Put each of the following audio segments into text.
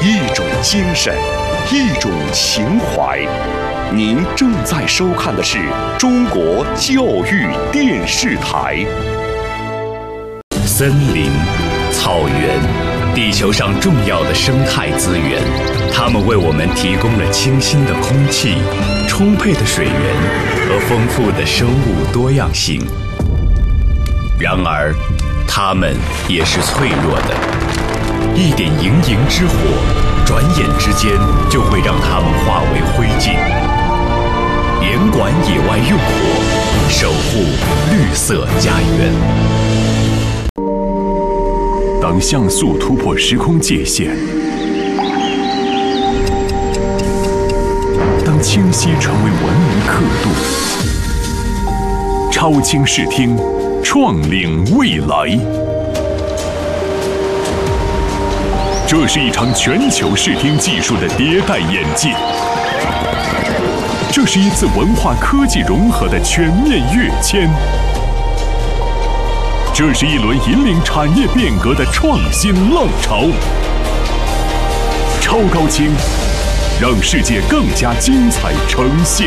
一种精神，一种情怀。您正在收看的是中国教育电视台。 森林、草原，地球上重要的生态资源，它们为我们提供了清新的空气、充沛的水源和丰富的生物多样性。然而，它们也是脆弱的，一点营营之火，转眼之间就会让它们化为灰烬。严管野外用火，守护绿色家园。 当像素突破时空界限，当清晰成为文明刻度，超清视听，创领未来。这是一场全球视听技术的迭代演进，这是一次文化科技融合的全面跃迁，这是一轮引领产业变革的创新浪潮。超高清，让世界更加精彩呈现，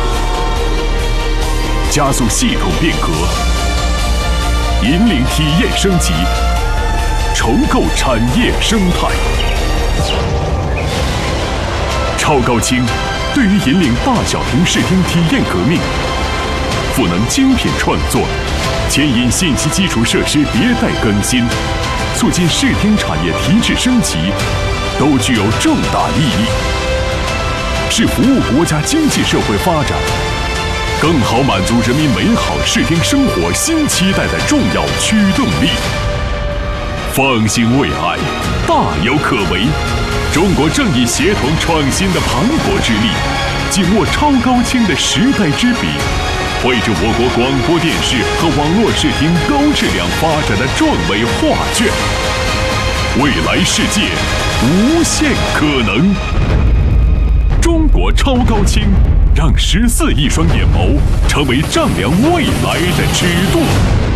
加速系统变革，引领体验升级，重构产业生态。超高清对于引领大小屏视听体验革命，赋能精品创作，牵引信息基础设施迭代更新，促进视听产业提质升级，都具有重大意义，是服务国家经济社会发展，更好满足人民美好视听生活新期待的重要驱动力。放心未来，大有可为。中国正以协同创新的磅礴之力，紧握超高清的时代之笔，绘制我国广播电视和网络视听高质量发展的壮伟画卷。未来世界无限可能。中国超高清，让14亿双眼眸成为丈量未来的尺度。